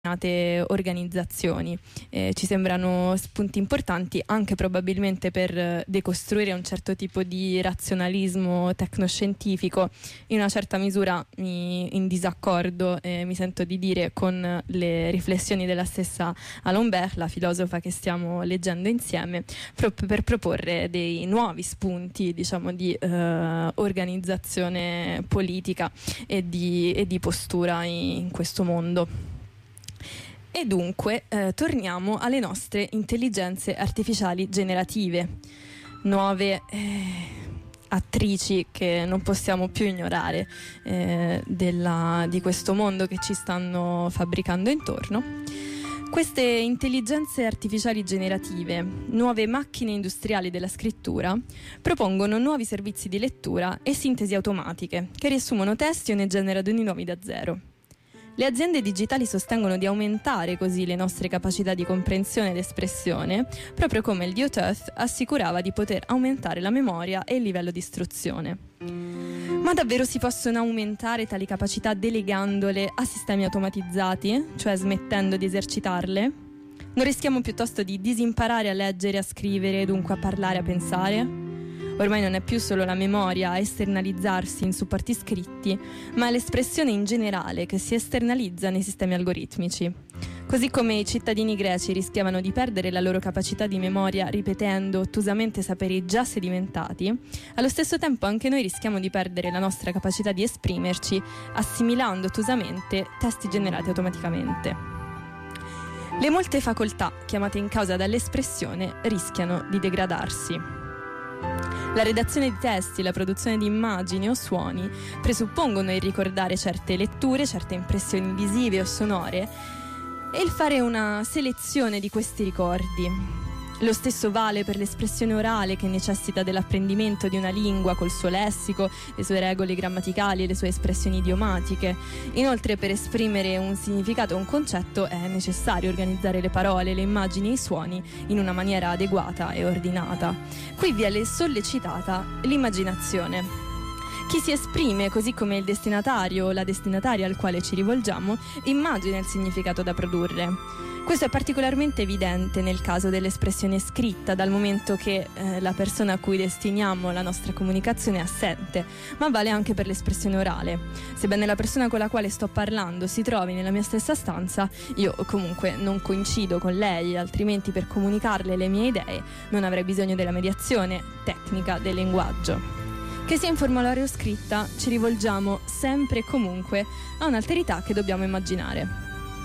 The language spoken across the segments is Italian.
organizzazioni. Ci sembrano spunti importanti anche probabilmente per decostruire un certo tipo di razionalismo tecnoscientifico, in una certa misura in disaccordo, mi sento di dire, con le riflessioni della stessa Alain Berger, la filosofa che stiamo leggendo insieme, per proporre dei nuovi spunti, diciamo, di organizzazione politica e di postura in questo mondo. E dunque torniamo alle nostre intelligenze artificiali generative, nuove attrici che non possiamo più ignorare di questo mondo che ci stanno fabbricando intorno. Queste intelligenze artificiali generative, nuove macchine industriali della scrittura, propongono nuovi servizi di lettura e sintesi automatiche che riassumono testi o ne generano di nuovi da zero. Le aziende digitali sostengono di aumentare così le nostre capacità di comprensione ed espressione, proprio come il dio Thoth assicurava di poter aumentare la memoria e il livello di istruzione. Ma davvero si possono aumentare tali capacità delegandole a sistemi automatizzati, cioè smettendo di esercitarle? Non rischiamo piuttosto di disimparare a leggere, a scrivere e dunque a parlare, a pensare? Ormai non è più solo la memoria a esternalizzarsi in supporti scritti, ma è l'espressione in generale che si esternalizza nei sistemi algoritmici. Così come i cittadini greci rischiavano di perdere la loro capacità di memoria ripetendo ottusamente saperi già sedimentati, allo stesso tempo anche noi rischiamo di perdere la nostra capacità di esprimerci assimilando ottusamente testi generati automaticamente. Le molte facoltà chiamate in causa dall'espressione rischiano di degradarsi. La redazione di testi, la produzione di immagini o suoni presuppongono il ricordare certe letture, certe impressioni visive o sonore e il fare una selezione di questi ricordi. Lo stesso vale per l'espressione orale, che necessita dell'apprendimento di una lingua col suo lessico, le sue regole grammaticali e le sue espressioni idiomatiche. Inoltre, per esprimere un significato o un concetto è necessario organizzare le parole, le immagini e i suoni in una maniera adeguata e ordinata. Qui viene sollecitata l'immaginazione. Chi si esprime, così come il destinatario o la destinataria al quale ci rivolgiamo, immagina il significato da produrre. Questo è particolarmente evidente nel caso dell'espressione scritta, dal momento che la persona a cui destiniamo la nostra comunicazione è assente, ma vale anche per l'espressione orale. Sebbene la persona con la quale sto parlando si trovi nella mia stessa stanza, io comunque non coincido con lei, altrimenti per comunicarle le mie idee non avrei bisogno della mediazione tecnica del linguaggio. Che sia in formulario o scritta, ci rivolgiamo sempre e comunque a un'alterità che dobbiamo immaginare.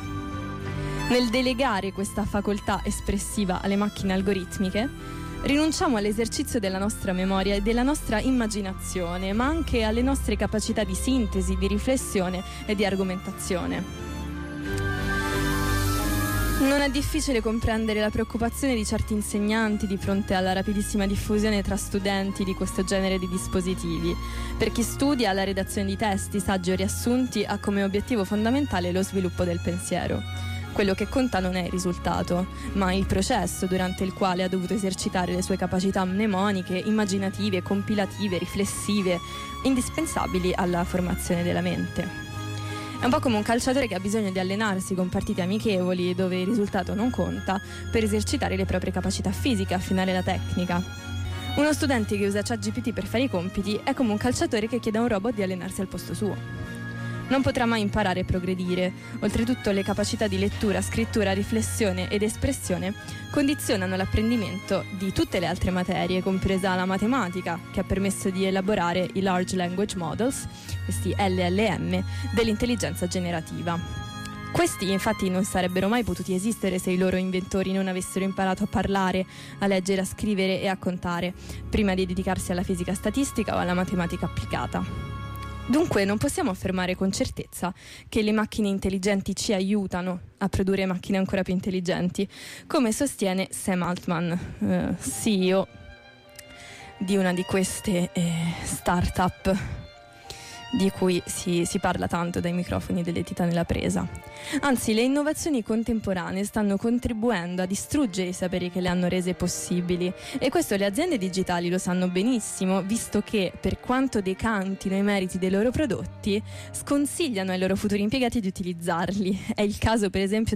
Nel delegare questa facoltà espressiva alle macchine algoritmiche, rinunciamo all'esercizio della nostra memoria e della nostra immaginazione, ma anche alle nostre capacità di sintesi, di riflessione e di argomentazione. Non è difficile comprendere la preoccupazione di certi insegnanti di fronte alla rapidissima diffusione tra studenti di questo genere di dispositivi. Per chi studia, la redazione di testi, saggi o riassunti ha come obiettivo fondamentale lo sviluppo del pensiero. Quello che conta non è il risultato, ma il processo durante il quale ha dovuto esercitare le sue capacità mnemoniche, immaginative, compilative, riflessive, indispensabili alla formazione della mente. È un po' come un calciatore che ha bisogno di allenarsi con partite amichevoli dove il risultato non conta per esercitare le proprie capacità fisiche e affinare la tecnica. Uno studente che usa ChatGPT per fare i compiti è come un calciatore che chiede a un robot di allenarsi al posto suo. Non potrà mai imparare e progredire. Oltretutto le capacità di lettura, scrittura, riflessione ed espressione condizionano l'apprendimento di tutte le altre materie, compresa la matematica, che ha permesso di elaborare i Large Language Models, questi LLM, dell'intelligenza generativa. Questi infatti non sarebbero mai potuti esistere se i loro inventori non avessero imparato a parlare, a leggere, a scrivere e a contare, prima di dedicarsi alla fisica statistica o alla matematica applicata. Dunque non possiamo affermare con certezza che le macchine intelligenti ci aiutano a produrre macchine ancora più intelligenti, come sostiene Sam Altman, CEO di una di queste start-up di cui si parla tanto dai microfoni delle Titane La Presa. Anzi, le innovazioni contemporanee stanno contribuendo a distruggere i saperi che le hanno rese possibili, e questo le aziende digitali lo sanno benissimo, visto che, per quanto decantino i meriti dei loro prodotti, sconsigliano ai loro futuri impiegati di utilizzarli. È il caso per esempio